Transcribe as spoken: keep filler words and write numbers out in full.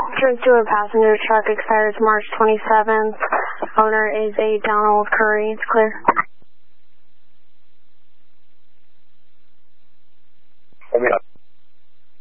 Drink to a passenger truck expires March twenty-seventh. Owner is a Donald Curry. It's clear.